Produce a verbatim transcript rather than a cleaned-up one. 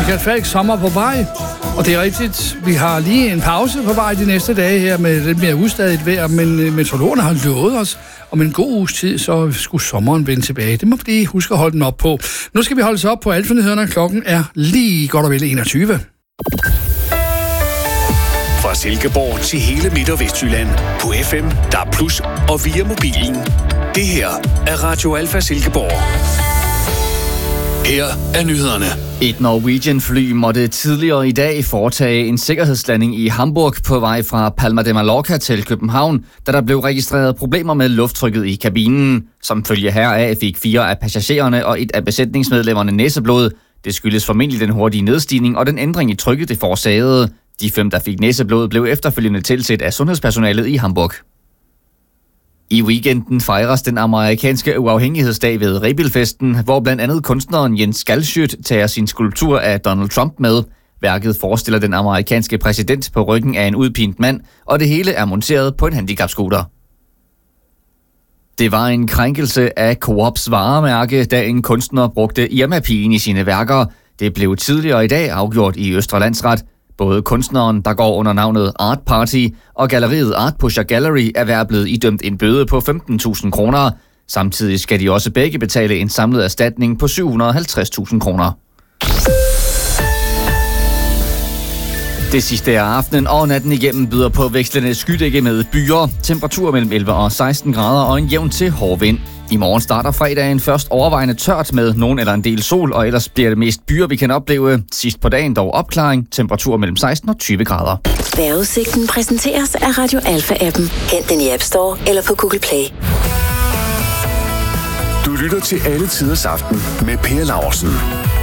Michael Falk, sommer på vej. Og det er rigtigt, vi har lige en pause på vej de næste dage her med lidt mere udstadigt vejr, men meteorologerne har lovet os om en god uges tid, så skulle sommeren vende tilbage. Det må vi lige huske at holde den op på. Nu skal vi holde os op på Alfa-nyhederne. Klokken er lige godt og vel enogtyve. Fra Silkeborg til hele Midt- og Vestjylland på F M, D A B plus, og via mobilen. Det her er Radio Alfa Silkeborg. Her er nyhederne. Et Norwegian-fly måtte tidligere i dag foretage en sikkerhedslanding i Hamburg på vej fra Palma de Mallorca til København, da der blev registreret problemer med lufttrykket i kabinen. Som følge heraf fik fire af passagererne og et af besætningsmedlemmerne næseblod. Det skyldes formentlig den hurtige nedstigning og den ændring i trykket, det forårsagede. De fem, der fik næseblod, blev efterfølgende tilset af sundhedspersonalet i Hamburg. I weekenden fejres den amerikanske uafhængighedsdag ved Rebilfesten, hvor blandt andet kunstneren Jens Galschiøt tager sin skulptur af Donald Trump med. Værket forestiller den amerikanske præsident på ryggen af en udpint mand, og det hele er monteret på en handicapscooter. Det var en krænkelse af Coops varemærke, da en kunstner brugte Irma-pigen i sine værker. Det blev tidligere i dag afgjort i Østre Landsret. Både kunstneren, der går under navnet Art Party, og galleriet Art Pusher Gallery er hver blevet idømt en bøde på femten tusind kroner. Samtidig skal de også begge betale en samlet erstatning på syv hundrede og halvtreds tusind kroner. Det sidste af aftenen og natten igennem byder på vekslende skydække med byer, temperatur mellem elleve og seksten grader og en jævn til hård vind. I morgen starter fredagen først overvejende tørt med nogen eller en del sol, og ellers bliver det mest byer, vi kan opleve. Sidst på dagen dog opklaring, temperatur mellem seksten og tyve grader. Vejrudsigten præsenteres af Radio Alfa-appen. Hent den i App Store eller på Google Play. Du lytter til Alle Tiders Aften med Per Laursen.